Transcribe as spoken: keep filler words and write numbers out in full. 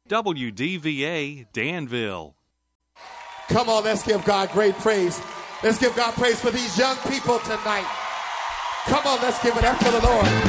W D V A Danville. Come on, let's give God great praise. Let's give God praise for these young people tonight. Come on, let's give it up for the Lord.